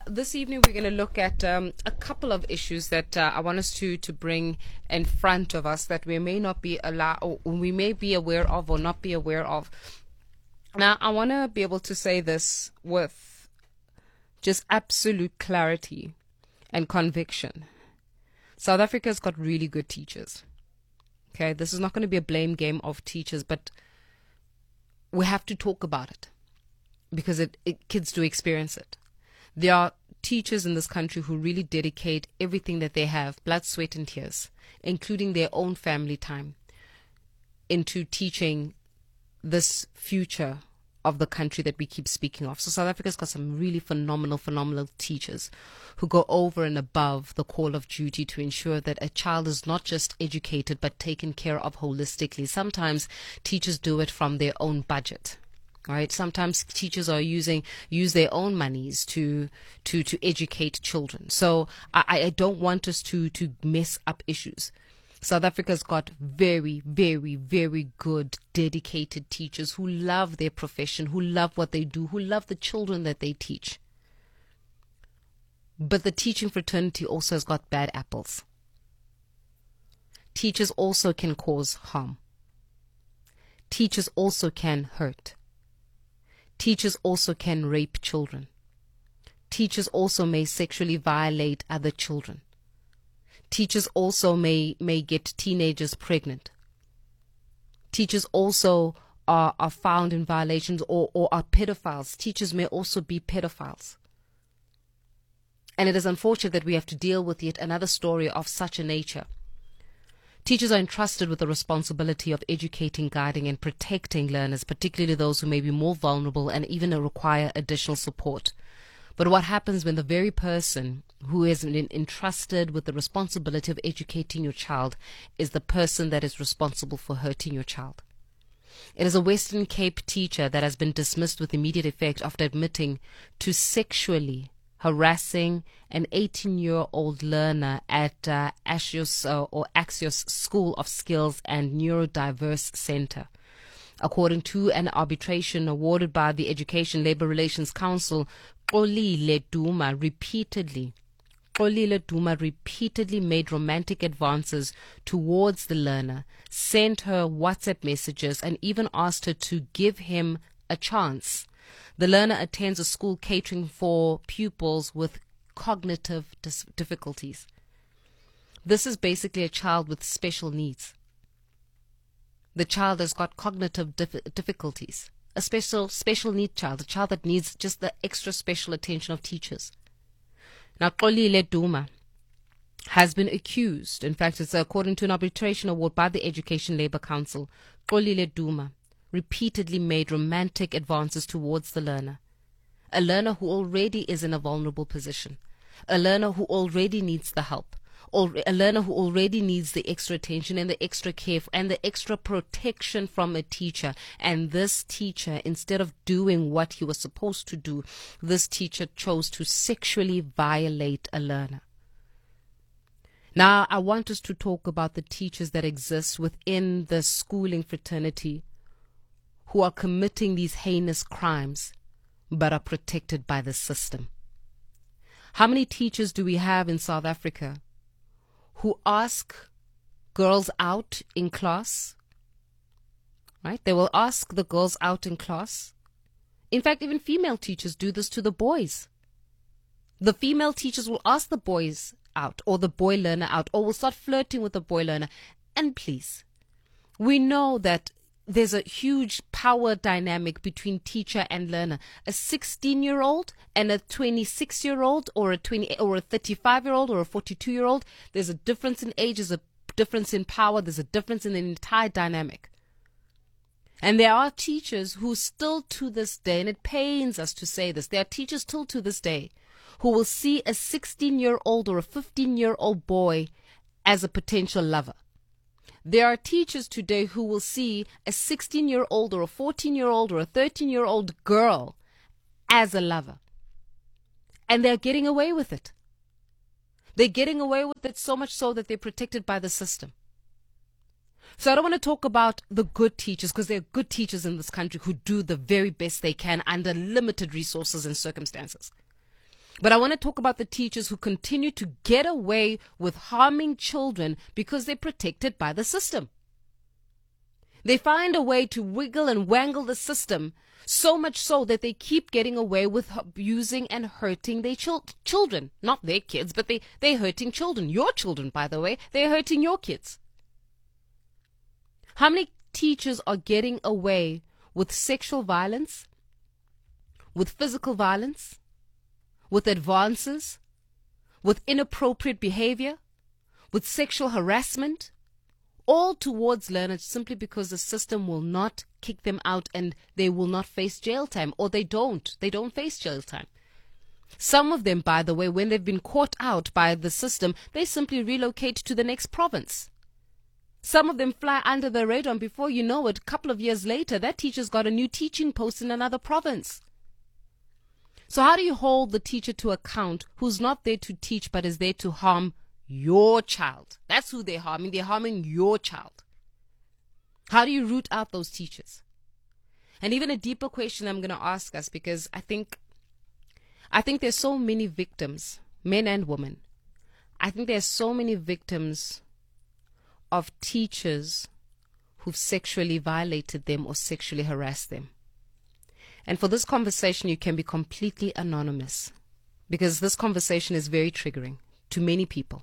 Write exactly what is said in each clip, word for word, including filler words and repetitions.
this evening we're going to look at um, a couple of issues that uh, I want us to to bring in front of us that we may not be allowed, or we may be aware of or not be aware of. Now, I want to be able to say this with just absolute clarity and conviction. South Africa's got really good teachers. Okay, this is not going to be a blame game of teachers, but we have to talk about it because it, it kids do experience it. There are teachers in this country who really dedicate everything that they have, blood, sweat, and tears, including their own family time, into teaching this future of the country that we keep speaking of. So South Africa's got some really phenomenal, phenomenal teachers who go over and above the call of duty to ensure that a child is not just educated but taken care of holistically. Sometimes teachers do it from their own budget. Right? Sometimes teachers are using use their own monies to to to educate children. So I, I don't want us to to mess up issues. South Africa's got very, very, very good, dedicated teachers who love their profession, who love what they do, who love the children that they teach. But the teaching fraternity also has got bad apples. Teachers also can cause harm. Teachers also can hurt. Teachers also can rape children. Teachers also may sexually violate other children. Teachers also may, may get teenagers pregnant. Teachers also are, are found in violations or, or are pedophiles. Teachers may also be pedophiles. And it is unfortunate that we have to deal with yet another story of such a nature. Teachers are entrusted with the responsibility of educating, guiding, and protecting learners, particularly those who may be more vulnerable and even require additional support. But what happens when the very person who has been entrusted with the responsibility of educating your child is the person that is responsible for hurting your child? It is a Western Cape teacher that has been dismissed with immediate effect after admitting to sexually harassing an eighteen-year-old learner at uh, Axios uh, or Axios School of Skills and Neurodiverse Center. According to an arbitration awarded by the Education Labor Relations Council, Xolile Duma repeatedly Xolile Duma repeatedly made romantic advances towards the learner, sent her WhatsApp messages, and even asked her to give him a chance. The learner attends a school catering for pupils with cognitive dis- difficulties. This is basically a child with special needs. The child has got cognitive dif- difficulties. A special special need child, a child that needs just the extra special attention of teachers. Now, Xolile Duma has been accused, in fact, it's according to an arbitration award by the Education Labor Council, Xolile Duma repeatedly made romantic advances towards the learner, a learner who already is in a vulnerable position, a learner who already needs the help, or a learner who already needs the extra attention and the extra care and the extra protection from a teacher. And this teacher, instead of doing what he was supposed to do, this teacher chose to sexually violate a learner. Now, I want us to talk about the teachers that exist within the schooling fraternity who are committing these heinous crimes but are protected by the system. How many teachers do we have in South Africa who ask girls out in class? Right? They will ask the girls out in class. In fact, even female teachers do this to the boys. The female teachers will ask the boys out or the boy learner out, or will start flirting with the boy learner. And please, we know that there's a huge power dynamic between teacher and learner. A sixteen-year-old and a twenty-six-year-old or a twenty or a thirty-five-year-old or a forty-two-year-old, there's a difference in age, there's a difference in power, there's a difference in the entire dynamic. And there are teachers who still to this day, and it pains us to say this, there are teachers still to this day who will see a sixteen-year-old or a fifteen-year-old boy as a potential lover. There are teachers today who will see a sixteen-year-old or a fourteen-year-old or a thirteen-year-old girl as a lover. And they're getting away with it. They're getting away with it so much so that they're protected by the system. So I don't want to talk about the good teachers, because there are good teachers in this country who do the very best they can under limited resources and circumstances. But I want to talk about the teachers who continue to get away with harming children because they're protected by the system. They find a way to wiggle and wangle the system, so much so that they keep getting away with abusing and hurting their chil- children. Not their kids, but they, they're hurting children. Your children, by the way, they're hurting your kids. How many teachers are getting away with sexual violence, with physical violence, with advances, with inappropriate behavior, with sexual harassment, all towards learners simply because the system will not kick them out and they will not face jail time, or they don't. They don't face jail time. Some of them, by the way, when they've been caught out by the system, they simply relocate to the next province. Some of them fly under the radar, and before you know it, a couple of years later, that teacher's got a new teaching post in another province. So how do you hold the teacher to account who's not there to teach but is there to harm your child? That's who they're harming. They're harming your child. How do you root out those teachers? And even a deeper question I'm going to ask us, because I think I think there's so many victims, men and women. I think there's so many victims of teachers who've sexually violated them or sexually harassed them. And for this conversation, you can be completely anonymous, because this conversation is very triggering to many people.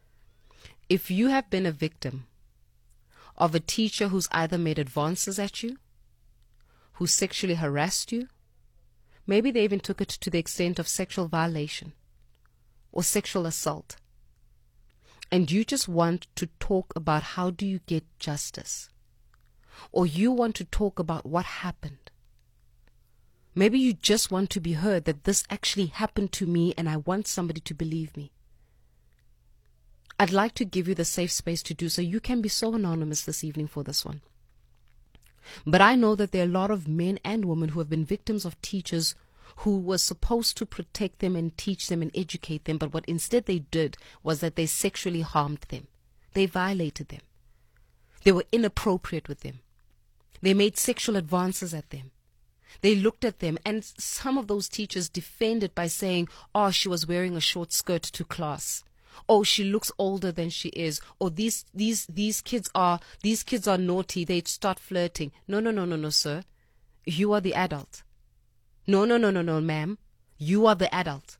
If you have been a victim of a teacher who's either made advances at you, who sexually harassed you, maybe they even took it to the extent of sexual violation or sexual assault, and you just want to talk about how do you get justice, or you want to talk about what happened. Maybe you just want to be heard that this actually happened to me and I want somebody to believe me. I'd like to give you the safe space to do so. You can be so anonymous this evening for this one. But I know that there are a lot of men and women who have been victims of teachers who were supposed to protect them and teach them and educate them, but what instead they did was that they sexually harmed them. They violated them. They were inappropriate with them. They made sexual advances at them. They looked at them, and some of those teachers defended by saying, oh, she was wearing a short skirt to class. Oh, she looks older than she is. Or these these these kids are these kids are naughty. They start flirting. No, no, no, no, no, sir. You are the adult. No, no, no, no, no, ma'am. You are the adult.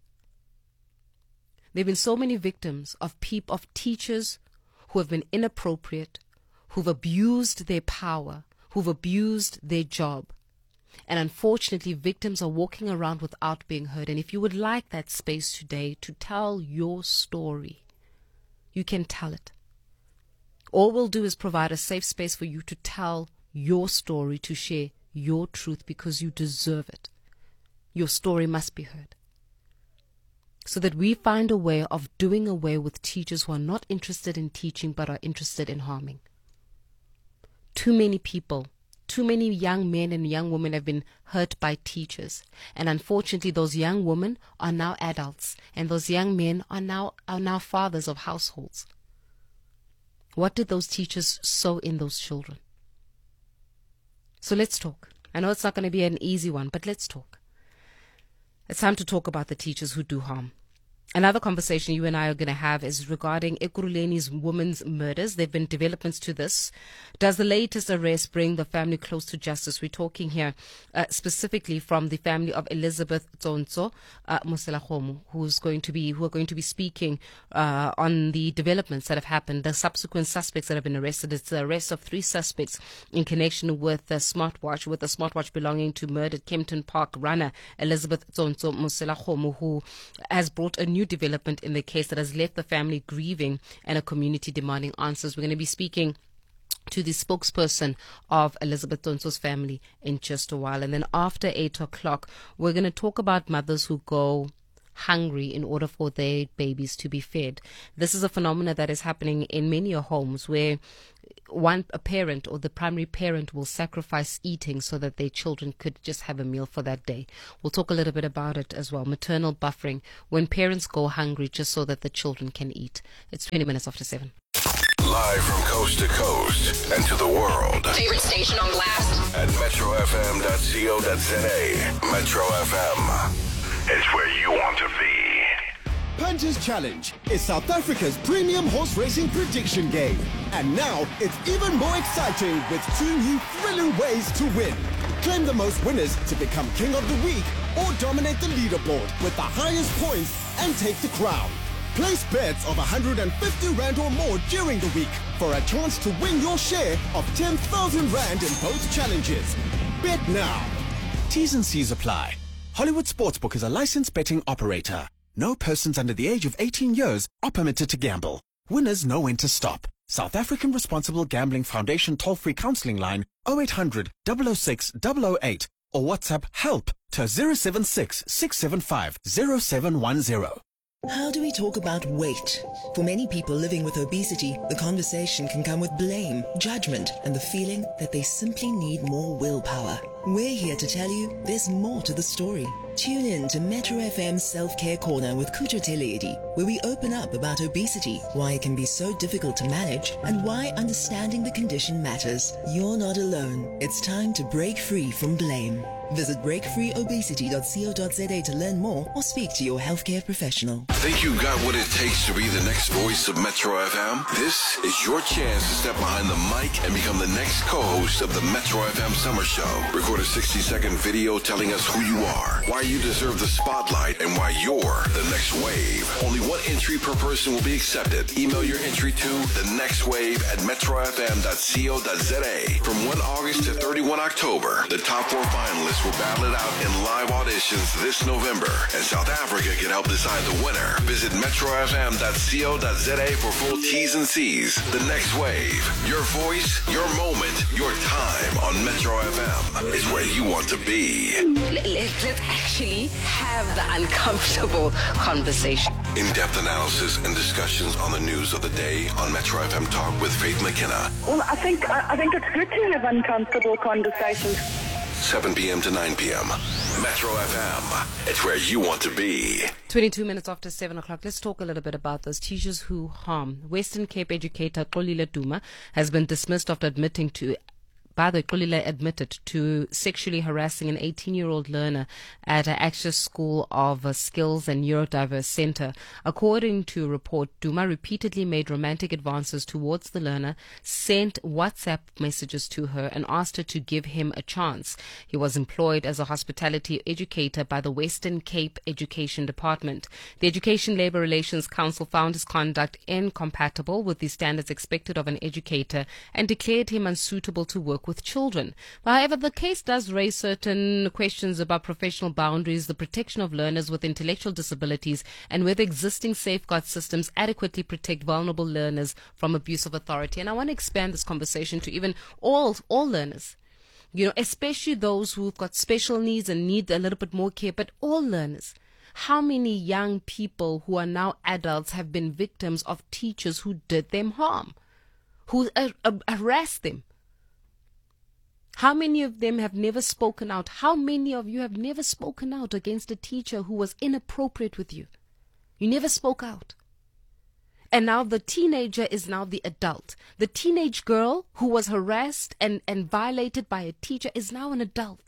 There have been so many victims of peop- of teachers who have been inappropriate, who've abused their power, who've abused their job. And unfortunately, victims are walking around without being heard. And if you would like that space today to tell your story, you can tell it. All we'll do is provide a safe space for you to tell your story, to share your truth, because you deserve it. Your story must be heard. So that we find a way of doing away with teachers who are not interested in teaching but are interested in harming. Too many people Too many young men and young women have been hurt by teachers. And unfortunately, those young women are now adults. And those young men are now are now fathers of households. What did those teachers sow in those children? So let's talk. I know it's not going to be an easy one, but let's talk. It's time to talk about the teachers who do harm. Another conversation you and I are going to have is regarding Ekurhuleni's women's murders. There have been developments to this. Does the latest arrest bring the family close to justice? We're talking here uh, specifically from the family of Elizabeth Tsonso uh, Moselakgomo, who's going to be who are going to be speaking uh, on the developments that have happened, the subsequent suspects that have been arrested. It's the arrest of three suspects in connection with the smartwatch, with a smartwatch belonging to murdered Kempton Park runner Elizabeth Tsonso Moselakgomo, who has brought a new development in the case that has left the family grieving and a community demanding answers. We're going to be speaking to the spokesperson of Elizabeth Tsonso's family in just a while. And then after eight o'clock, we're going to talk about mothers who go hungry in order for their babies to be fed. This is a phenomenon that is happening in many homes where one a parent or the primary parent will sacrifice eating so that their children could just have a meal for that day. We'll talk a little bit about it as well. Maternal buffering, when parents go hungry just so that the children can eat. It's twenty minutes after seven. Live from coast to coast and to the world. Favorite station on blast at metro f m dot co dot z a. Metro F M. It's where you want to be. Hunters Challenge is South Africa's premium horse racing prediction game. And now it's even more exciting with two new thrilling ways to win. Claim the most winners to become King of the Week or dominate the leaderboard with the highest points and take the crown. Place bets of one hundred fifty rand or more during the week for a chance to win your share of ten thousand rand in both challenges. Bet now. T's and C's apply. Hollywood Sportsbook is a licensed betting operator. No persons under the age of eighteen years are permitted to gamble. Winners know when to stop. South African Responsible Gambling Foundation toll-free counseling line oh eight hundred, double oh six, double oh eight or WhatsApp HELP to zero seven six, six seven five, zero seven one zero. How do we talk about weight? For many people living with obesity, the conversation can come with blame, judgment, and the feeling that they simply need more willpower. We're here to tell you there's more to the story. Tune in to Metro F M's Self-Care Corner with Kucho Teledi, where we open up about obesity, why it can be so difficult to manage, and why understanding the condition matters. You're not alone. It's time to break free from blame. Visit break free obesity dot co dot za to learn more or speak to your healthcare professional. Think you got what it takes to be the next voice of Metro F M? This is your chance to step behind the mic and become the next co-host of the Metro F M Summer Show. Record a sixty second video telling us who you are, why you deserve the spotlight, and why you're the next wave. Only one entry per person will be accepted. Email your entry to the next wave at metro f m dot co dot za. From first of August to thirty-first of October, the top four finalists will battle it out in live auditions this November, and South Africa can help decide the winner. Visit metro f m dot co dot za for full T's and C's. The Next Wave. Your voice, your moment, your time on Metro F M is where you want to be. Let's actually have the uncomfortable conversation. In-depth analysis and discussions on the news of the day on Metro F M Talk with Faith McKenna. Well, I think I, I think it's good to have uncomfortable conversations. seven p.m. to nine p.m. Metro F M. It's where you want to be. twenty-two minutes after seven o'clock. Let's talk a little bit about those teachers who harm. Western Cape educator Xolile Duma has been dismissed after admitting to By the Xolile admitted to sexually harassing an eighteen-year-old learner at an Access School of Skills and Neurodiverse Center. According to a report, Duma repeatedly made romantic advances towards the learner, sent WhatsApp messages to her, and asked her to give him a chance. He was employed as a hospitality educator by the Western Cape Education Department. The Education Labour Relations Council found his conduct incompatible with the standards expected of an educator and declared him unsuitable to work with children. However, the case does raise certain questions about professional boundaries, the protection of learners with intellectual disabilities, and whether existing safeguard systems adequately protect vulnerable learners from abuse of authority. And I want to expand this conversation to even all all learners, you know, especially those who've got special needs and need a little bit more care, but all learners. How many young people who are now adults have been victims of teachers who did them harm, who uh, uh, harassed them? How many of them have never spoken out? How many of you have never spoken out against a teacher who was inappropriate with you? You never spoke out. And now the teenager is now the adult. The teenage girl who was harassed and, and violated by a teacher is now an adult.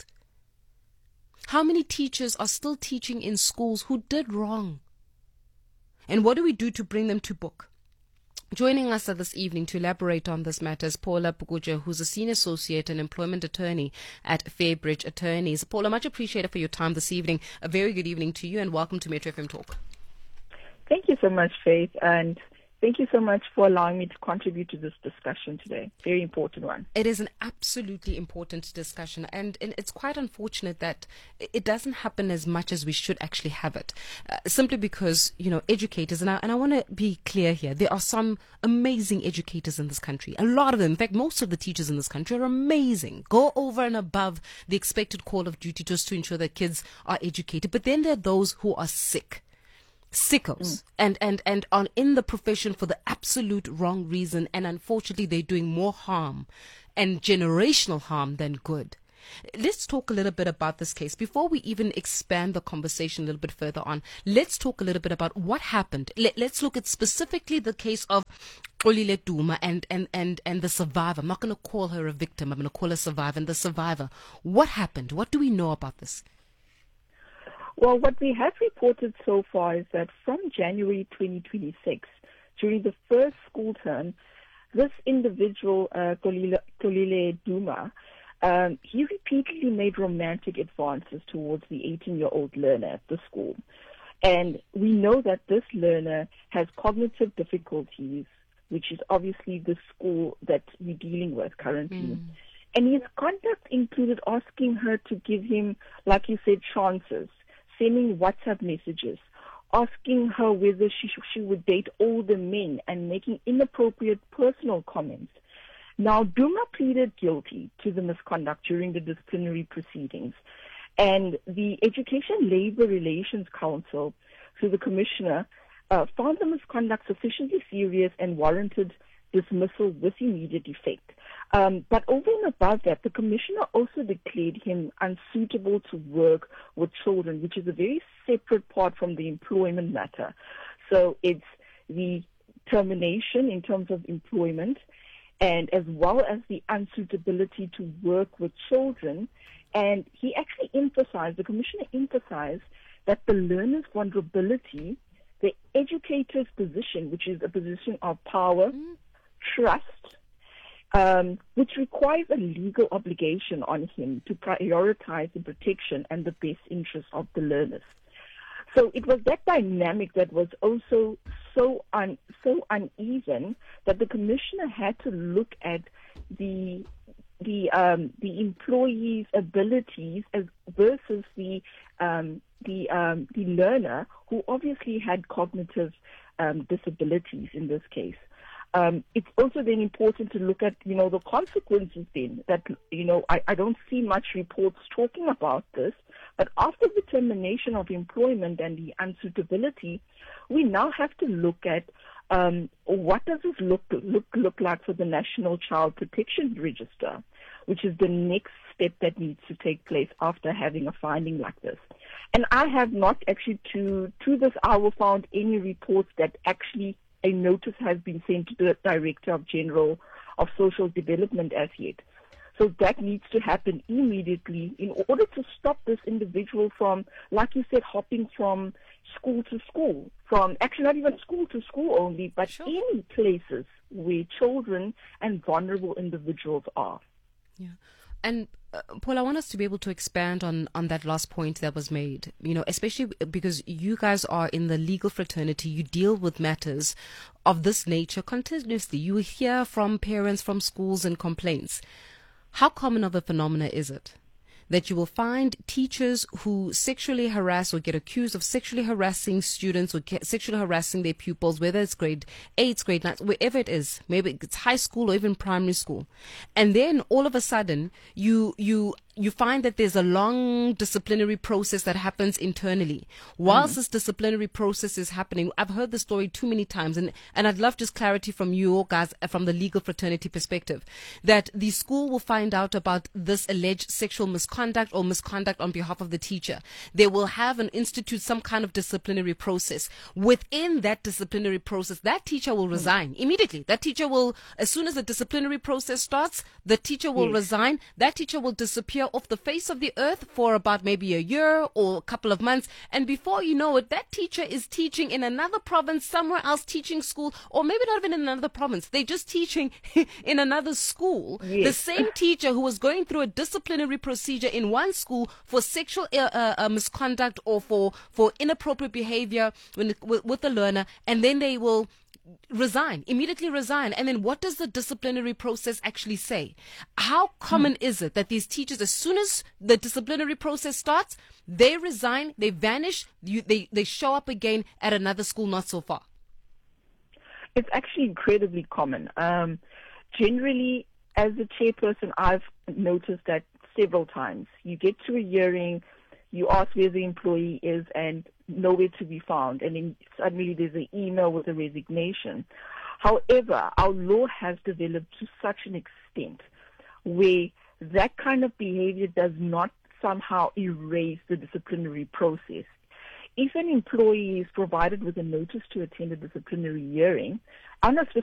How many teachers are still teaching in schools who did wrong? And what do we do to bring them to book? Joining us this evening to elaborate on this matter is Paula Pukuja, who's a senior associate and employment attorney at Fairbridge Attorneys. Paula, much appreciated for your time this evening. A very good evening to you and welcome to Metro F M Talk. Thank you so much, Faith, and thank you so much for allowing me to contribute to this discussion today. Very important one. It is an absolutely important discussion, and, and it's quite unfortunate that it doesn't happen as much as we should actually have it, uh, simply because, you know, educators, and I, and I want to be clear here, there are some amazing educators in this country. A lot of them, in fact, most of the teachers in this country are amazing, go over and above the expected call of duty just to ensure that kids are educated. But then there are those who are sick. sickos mm. and, and, and are in the profession for the absolute wrong reason, and unfortunately they're doing more harm and generational harm than good. Let's talk a little bit about this case. Before we even expand the conversation a little bit further on, let's talk a little bit about what happened. Let, let's look at specifically the case of Xolile Duma and, and, and, and the survivor. I'm not going to call her a victim. I'm going to call her a survivor. And the survivor. What happened? What do we know about this? Well, what we have reported so far is that from January twenty twenty-six, during the first school term, this individual, uh, Kolile, Kolile Duma, um, he repeatedly made romantic advances towards the eighteen-year-old learner at the school. And we know that this learner has cognitive difficulties, which is obviously the school that we're dealing with currently. Mm. And his conduct included asking her to give him, like you said, chances, sending WhatsApp messages, asking her whether she, she would date older men, and making inappropriate personal comments. Now, Duma pleaded guilty to the misconduct during the disciplinary proceedings. And the Education Labor Relations Council, through the commissioner, uh, found the misconduct sufficiently serious and warranted dismissal with immediate effect. Um, but over and above that, the commissioner also declared him unsuitable to work with children, which is a very separate part from the employment matter. So it's the termination in terms of employment, and as well as the unsuitability to work with children. And he actually emphasized, the commissioner emphasized, that the learner's vulnerability, the educator's position, which is a position of power, mm. trust, um, which requires a legal obligation on him to prioritize the protection and the best interest of the learners. So it was that dynamic that was also so un, so uneven that the commissioner had to look at the the um, the employee's abilities as versus the um, the um, the learner, who obviously had cognitive um, disabilities in this case. Um, it's also then important to look at, you know, the consequences then that, you know, I, I don't see much reports talking about this, but after the termination of employment and the unsuitability, we now have to look at um, what does this look, look, look like for the National Child Protection Register, which is the next step that needs to take place after having a finding like this. And I have not actually to, to this hour found any reports that actually a notice has been sent to the Director of General of Social Development as yet. So that needs to happen immediately in order to stop this individual from, like you said, hopping from school to school, from actually not even school to school only, but sure. any places where children and vulnerable individuals are. Yeah. And uh, Paul, I want us to be able to expand on, on that last point that was made, you know, especially because you guys are in the legal fraternity. You deal with matters of this nature continuously. You hear from parents, from schools, and complaints. How common of a phenomena is it that you will find teachers who sexually harass or get accused of sexually harassing students or sexually harassing their pupils, whether it's grade eight, grade nine, wherever it is, maybe it's high school or even primary school. And then all of a sudden you, you, you find that there's a long disciplinary process that happens internally. Whilst mm. this disciplinary process is happening, I've heard the story too many times, and, and I'd love just clarity from you guys from the legal fraternity perspective, that the school will find out about this alleged sexual misconduct or misconduct on behalf of the teacher. They will have and institute some kind of disciplinary process. Within that disciplinary process, that teacher will resign mm. immediately. That teacher will, as soon as the disciplinary process starts, the teacher will yes. resign. That teacher will disappear off the face of the earth for about maybe a year or a couple of months, and before you know it, that teacher is teaching in another province, somewhere else, teaching school, or maybe not even in another province. They're just teaching in another school. Yes. The same teacher who was going through a disciplinary procedure in one school for sexual uh, uh, misconduct or for for inappropriate behavior when, with, with the learner, and then they will resign, immediately resign. And then what does the disciplinary process actually say? How common hmm. is it that these teachers, as soon as the disciplinary process starts, they resign, they vanish, you, they, they show up again at another school not so far? It's actually incredibly common. Um, generally, as a chairperson, I've noticed that several times. You get to a hearing, you ask where the employee is, and nowhere to be found, and then suddenly there's an email with a resignation. However, our law has developed to such an extent where that kind of behavior does not somehow erase the disciplinary process. If an employee is provided with a notice to attend a disciplinary hearing, under